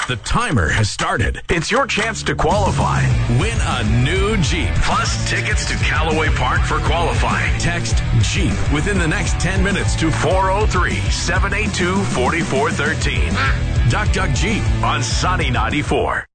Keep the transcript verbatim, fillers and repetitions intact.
The timer has started. It's your chance to qualify. Win a new Jeep. Plus tickets to Callaway Park for qualifying. Text Jeep within the next ten minutes to four oh three, seven eight two, four four one three. Duck Duck Jeep on Sunny ninety-four.